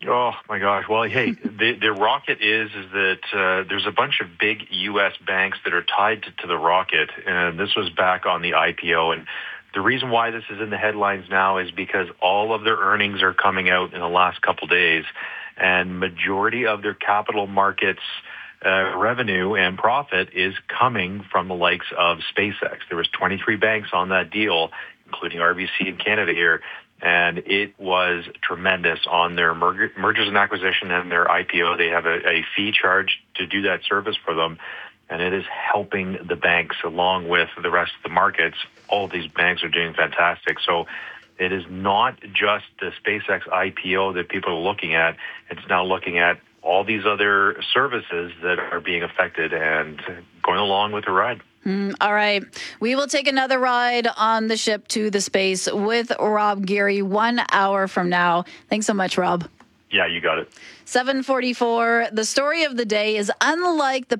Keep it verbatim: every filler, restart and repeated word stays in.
Oh my gosh! Well, hey, the the rocket is is that uh, there's a bunch of big U S banks that are tied to, to the rocket, and this was back on the I P O. And the reason why this is in the headlines now is because all of their earnings are coming out in the last couple days, and majority of their capital markets uh, revenue and profit is coming from the likes of SpaceX. There was twenty-three banks on that deal, including R B C in Canada here. And it was tremendous on their merger, mergers and acquisition and their I P O. They have a, a fee charge to do that service for them, and it is helping the banks along with the rest of the markets. All of these banks are doing fantastic. So it is not just the SpaceX I P O that people are looking at. It's now looking at all these other services that are being affected and going along with the ride. Mm, all right. We will take another ride on the ship to the space with Rob Geary one hour from now. Thanks so much, Rob. Yeah, you got it. seven forty-four. The story of the day is unlike the